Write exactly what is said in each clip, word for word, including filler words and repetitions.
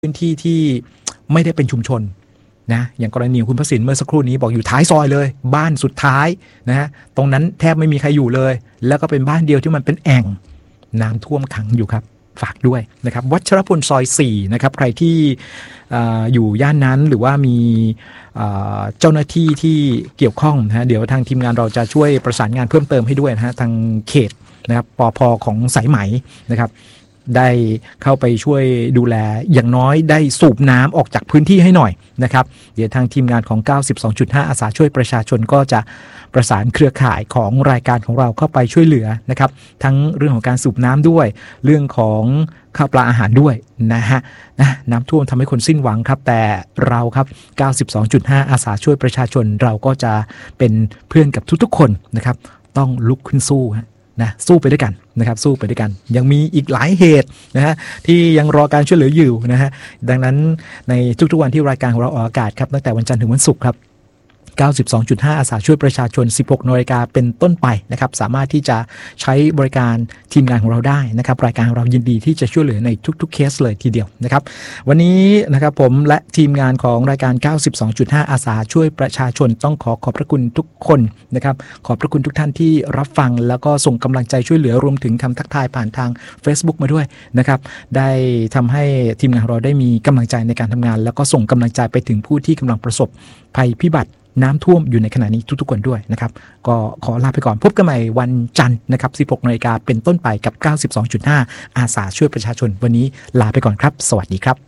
พื้นที่ที่ไม่ได้เป็นชุมชนนะอย่างกรณีของคุณพระสินเมื่อสักครู่นี้บอกอยู่ท้ายซอยเลยบ้านสุดท้ายนะฮะตรงนั้นแทบไม่มีใครอยู่เลยแล้วก็เป็นบ้านเดียวที่มันเป็นแอ่งน้ำท่วมขังอยู่ครับฝากด้วยนะครับวัชรพลซอยสี่นะครับใครที่ออยู่ย่านนั้นหรือว่ามีเจ้าหน้าที่ที่เกี่ยวข้องนะฮะเดี๋ยวทางทีมงานเราจะช่วยประสานงานเพิ่มเติมให้ด้วยนะฮะทางเขตนะครับปภ.ของสายไหมนะครับได้เข้าไปช่วยดูแลอย่างน้อยได้สูบน้ำออกจากพื้นที่ให้หน่อยนะครับเดี๋ยวทางทีมงานของ เก้าสิบสองจุดห้า อาสาช่วยประชาชนก็จะประสานเครือข่ายของรายการของเราเข้าไปช่วยเหลือนะครับทั้งเรื่องของการสูบน้ำด้วยเรื่องของข้าวปลาอาหารด้วยนะฮะนะน้ำท่วมทำให้คนสิ้นหวังครับแต่เราครับ เก้าสิบสองจุดห้า อาสาช่วยประชาชนเราก็จะเป็นเพื่อนกับทุกๆคนนะครับต้องลุกขึ้นสู้นะสู้ไปด้วยกันนะครับสู้ไปด้วยกันยังมีอีกหลายเหตุนะฮะที่ยังรอการช่วยเหลืออยู่นะฮะดังนั้นในทุกๆวันที่รายการของเราออกอากาศครับตั้งแต่วันจันทร์ถึงวันศุกร์ครับ เก้าสิบสองจุดห้า อาสาช่วยประชาชน สิบหกนาฬิกาเป็นต้นไปนะครับสามารถที่จะใช้บริการทีมงานของเราได้นะครับรายการของเรายินดีที่จะช่วยเหลือในทุกๆเคสเลยทีเดียวนะครับวันนี้นะครับผมและทีมงานของรายการ เก้าสิบสองจุดห้า อาสาช่วยประชาชนต้องขอขอบพระคุณทุกคนนะครับขอบพระคุณทุกท่านที่รับฟังแล้วก็ส่งกำลังใจช่วยเหลือรวมถึงคำทักทายผ่านทาง Facebook มาด้วยนะครับได้ทำให้ทีมงานเราได้มีกำลังใจในการทำงานแล้วก็ส่งกำลังใจไปถึงผู้ที่กำลังประสบภัยพิบัติน้ำท่วมอยู่ในขณะนี้ทุกๆคนด้วยนะครับก็ขอลาไปก่อนพบกันใหม่วันจันทร์นะครับ สิบหกนาฬิกาเป็นต้นไปกับ เก้าสิบสองจุดห้า อาสาช่วยประชาชนวันนี้ลาไปก่อนครับสวัสดีครับ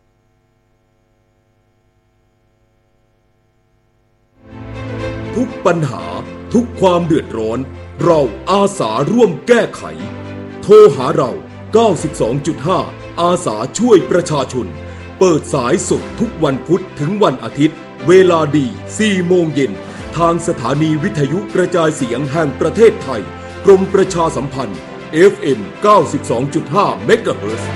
ทุกปัญหาทุกความเดือดร้อนเราอาสาร่วมแก้ไขโทรหาเรา เก้าสิบสองจุดห้า อาสาช่วยประชาชนเปิดสายสดทุกวันพุธถึงวันอาทิตย์เวลาดี สี่โมงเย็นทางสถานีวิทยุกระจายเสียงแห่งประเทศไทยกรมประชาสัมพันธ์ เอฟ เอ็ม เก้าสิบสองจุดห้า เมกะเฮิรตซ์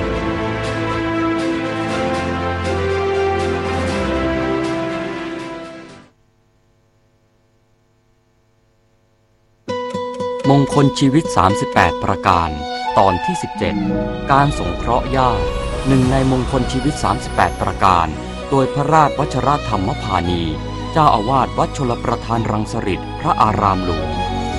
มงคลชีวิตสามสิบแปดประการตอนที่สิบเจ็ดการสงเคราะห์ญาติหนึ่งในมงคลชีวิตสามสิบแปดประการโดยพระราชวัชรธรรมพานีเจ้าอาวาสวัดชลประทานรังสฤษพระอารามหลวง